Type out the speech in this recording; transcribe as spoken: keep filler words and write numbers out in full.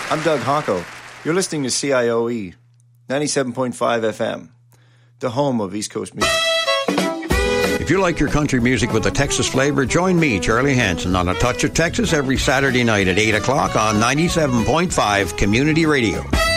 I'm Doug Hocko. You're listening to C I O E, ninety-seven point five F M, the home of East Coast music. If you like your country music with a Texas flavor, join me, Charlie Hanson, on A Touch of Texas every Saturday night at eight o'clock on ninety-seven point five Community Radio.